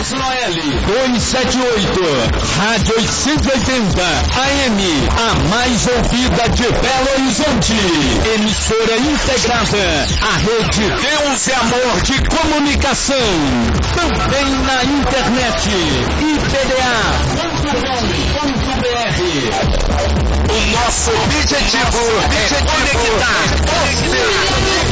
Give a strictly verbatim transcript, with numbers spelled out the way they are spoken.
Carlos Noeli, duzentos e setenta e oito, Rádio oitocentos e oitenta, A M, a mais ouvida de Belo Horizonte. Emissora integrada, a rede Deus e Amor de Comunicação. Também na internet, I P D A ponto com ponto B R. O nosso objetivo é conectar você.